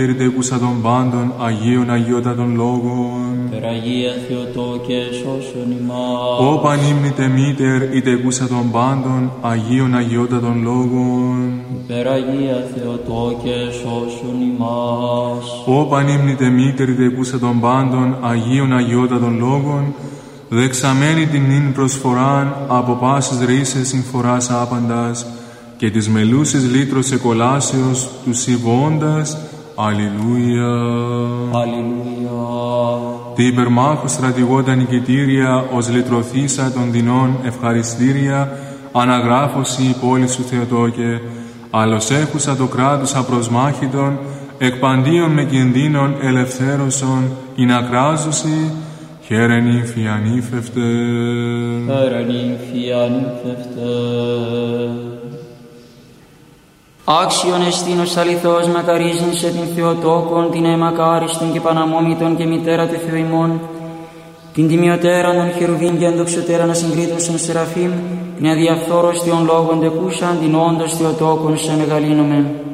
Περιτεκούσα των πάντων Αγίων Αγιότατων Λόγων. Περαγία Θεοτόκε σώσον ημάς. Όπαν ύμνητε μήτερ ητεκούσα των πάντων Αγίων Αγιότατων Λόγων. Περαγία Θεοτόκε σώσον ημάς. Όπαν ύμνητε μήτερ ητεκούσα των πάντων Αγίων Αγιότατων Λόγων, δεξαμένη την νυν προσφοράν από πάσης ρίσες συμφοράς άπαντας και της μελούσης λύτρος εκολάσεως του συμβώντας. Αλληλούια. Αλληλούια. Τι υπερμάχου στρατηγόντα νικητήρια ως λυτρωθήσα των δεινών ευχαριστήρια αναγράφωση η πόλη σου Θεοτόκε, άλλος έχουσα το κράτος απροσμάχητον εκπαντίον με κινδύνων ελευθέρωσον ειν ακράζωση χαίρεν ύμφη ανήφευτε. Χαίρεν ύμφη ανήφευτε. Άξιον εστίνος αληθώς μακαρίζειν σε την Θεοτόκον, την αιμακάριστον και παναμόμητον και μητέρα του Θεού ημών, την τιμιωτέραν των χερουβίμ και ενδοξωτέραν ασυγκρίτωσον σεραφείμ, την αδιαφθόρος Θεών λόγων τεκούσαν, την όντως Θεοτόκον σε μεγαλύνομεν.